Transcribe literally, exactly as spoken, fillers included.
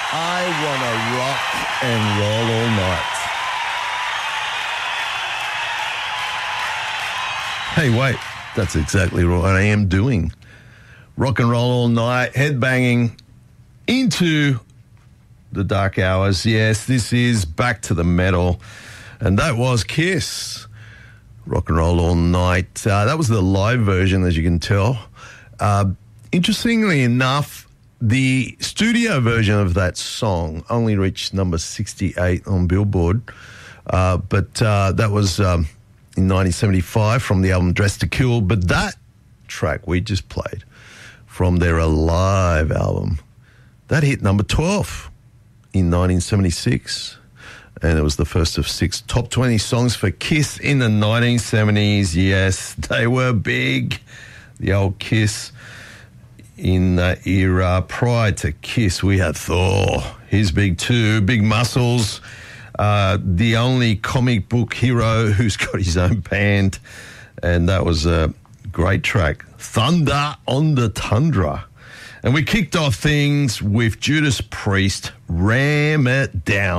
I wanna rock and roll all night. Hey, wait, that's exactly what I am doing. Rock and roll all night, headbanging into the dark hours. Yes, this is Back to the Metal, and that was Kiss. Rock and roll all night. Uh, that was the live version, as you can tell. Uh, interestingly enough, the studio version of that song only reached number sixty-eight on Billboard, uh, but uh, that was um, in nineteen seventy-five from the album Dressed to Kill. But that track we just played from their Alive album, that hit number twelve in nineteen seventy-six, and it was the first of six top twenty songs for Kiss in the nineteen seventies. Yes, they were big, the old Kiss. In that era, prior to Kiss, we had Thor. He's big too, big muscles. Uh, the only comic book hero who's got his own band, and that was a great track, Thunder on the Tundra. And we kicked off things with Judas Priest, Ram It Down.